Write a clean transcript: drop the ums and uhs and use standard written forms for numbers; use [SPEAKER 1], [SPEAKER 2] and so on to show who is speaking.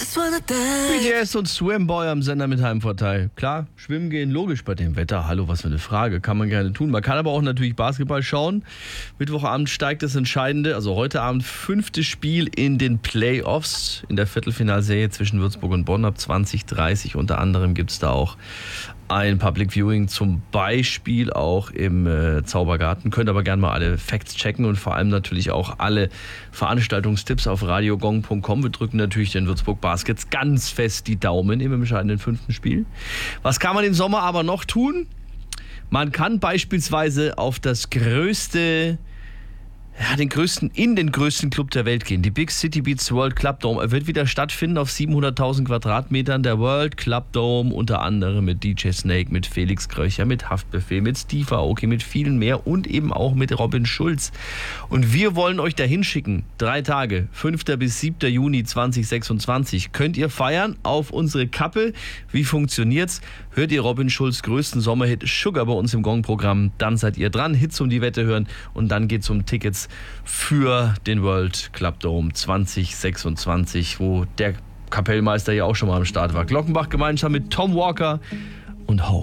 [SPEAKER 1] BTS und Swimboy am Sender mit Heimvorteil. Klar, schwimmen gehen, logisch bei dem Wetter. Hallo, was für eine Frage. Kann man gerne tun. Man kann aber auch natürlich Basketball schauen. Mittwochabend steigt das Entscheidende, also heute Abend 5. Spiel in den Playoffs in der Viertelfinalserie zwischen Würzburg und Bonn ab 20:30. Unter anderem gibt es da auch ein Public Viewing, zum Beispiel auch im Zaubergarten. Könnt aber gerne mal alle Facts checken und vor allem natürlich auch alle Veranstaltungstipps auf radiogong.com. Wir drücken natürlich den Würzburg Baskets ganz fest die Daumen im entscheidenden 5. Spiel. Was kann man im Sommer aber noch tun? Man kann beispielsweise auf das größte, den größten Club der Welt gehen. Die Big City Beats World Club Dome. Er wird wieder stattfinden auf 700.000 Quadratmetern. Der World Club Dome, unter anderem mit DJ Snake, mit Felix Kröcher, mit Haftbefehl, mit Steve Aoki, mit vielen mehr und eben auch mit Robin Schulz. Und wir wollen euch dahin schicken. 3 Tage, 5. bis 7. Juni 2026. Könnt ihr feiern auf unsere Kappe. Wie funktioniert's? Hört ihr Robin Schulz' größten Sommerhit Sugar bei uns im Gong-Programm, dann seid ihr dran. Hits um die Wette hören und dann geht's um Tickets für den World Club Dome 2026, wo der Kapellmeister ja auch schon mal am Start war. Glockenbach gemeinsam mit Tom Walker und Ho.